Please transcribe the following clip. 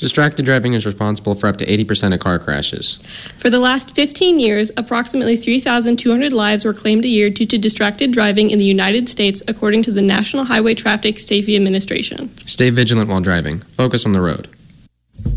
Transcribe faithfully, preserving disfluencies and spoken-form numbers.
Distracted driving is responsible for up to eighty percent of car crashes. For the last fifteen years, approximately three thousand two hundred lives were claimed a year due to distracted driving in the United States, according to the National Highway Traffic Safety Administration. Stay vigilant while driving. Focus on the road.